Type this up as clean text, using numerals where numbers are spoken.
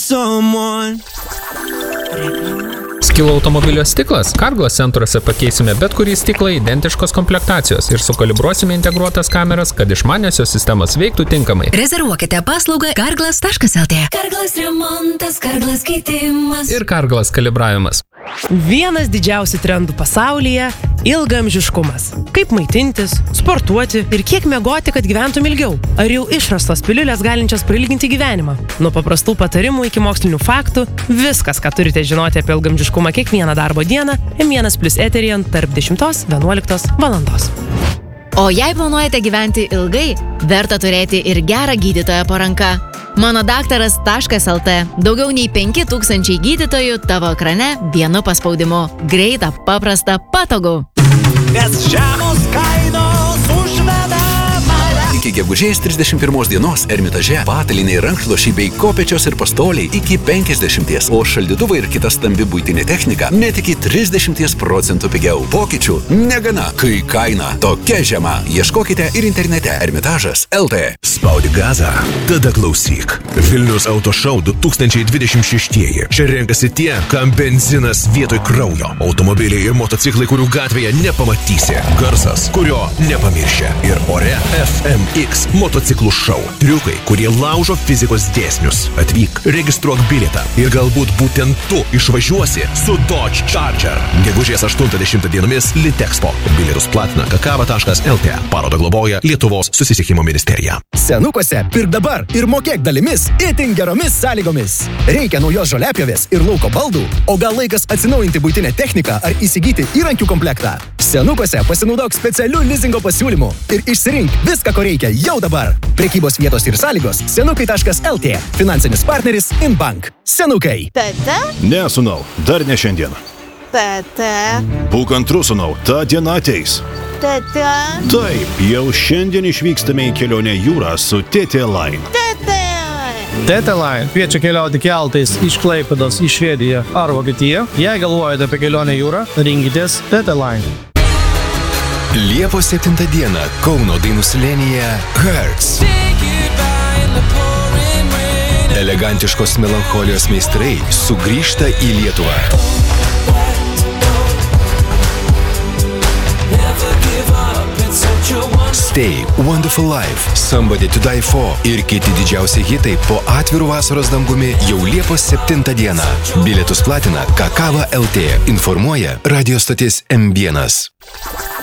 someone. Skilo automobilio stiklas? Carglass centruose pakeisime bet kurį stiklą identiškos komplektacijos ir sukalibruosime integruotas kameras, kad išmaniosios sistemos veiktų tinkamai. Rezervuokite paslaugą carglass.lt. Carglass remontas, Carglass keitimas. Ir Carglass kalibravimas. Vienas didžiausių trendų pasaulyje – ilgaamžiškumas. Kaip maitintis, sportuoti ir kiek miegoti, kad gyventum ilgiau. Ar jau išrastos piliulės galinčios prailginti gyvenimą? Nuo paprastų patarimų iki mokslinių faktų, viskas, ką turite žinoti apie ilgaamžiškumą kiekvieną darbo dieną, M1+ eteryje tarp 10-11 valandos. O jei planuojate gyventi ilgai, verta turėti ir gerą gydytoją po ranka. Manodaktaras.lt. Daugiau nei 5000 gydytojų tavo ekrane vienu paspaudimu. Greita, paprasta, patogu. Nes žemos kainos užveda mane. Iki gegužės 31 dienos Ermitaže pataliniai rankšluošiai bei kopėčios ir pastoliai iki 50, o šaldytuvai ir kita stambi buitinė technika net iki 30% pigiau. Pokyčių negana, kai kaina tokia žema. Ieškokite ir internete Ermitažas.lt. Spaudi gazą, tada klausyk. Vilnius Auto Show 2026. Čia renkasi tie, kam benzinas vietoj kraujo. Automobiliai ir motociklai, kurių gatvėje nepamatysi. Garsas, kurio nepamiršia. Ir ore FMX motociklų šou. Triukai, kurie laužo fizikos dėsnius. Atvyk, registruok bilietą. Ir galbūt būtent tu išvažiuosi su Dodge Charger. Gegužės 80 dienomis Litexpo. Bilietus platina kakava.lt. Parodą globoja Lietuvos susisiekimo ministerija. Senukose pirk dabar ir mokėk dalimis itin geromis sąlygomis. Reikia naujos žoliapjovės ir lauko baldų, o gal laikas atsinaujinti buitinę techniką ar įsigyti įrankių komplektą. Senukose pasinaudok specialių lizingo pasiūlymų ir išsirink viską, ko reikia jau dabar. Prekybos vietos ir sąlygos senukai.lt. Finansinis partneris Inbank. Senukai. Tete? Ne, sūnau, dar ne šiandien. Tete? Būk antru, sūnau, ta diena ateis. Tete? Taip, jau šiandien išvykstame į kelionę jūrą su TT Line. Tete? TT Line kviečia keliauti keltais iš Klaipėdos į Švediją ar Vokietiją. Jei galvojate apie kelionę jūrą, rinkitės TT Line. Liepos 7 dieną Kauno dainų slėnyje Hertz. Elegantiškos melancholijos meistrai sugrįžta į Lietuvą. Stay, Wonderful Life, Somebody to Die For ir kiti didžiausi hitai po atvirų vasaros dangumi jau Liepos 7 dieną. Bilietus platina Kakava.lt. Informuoja radio stotis M1.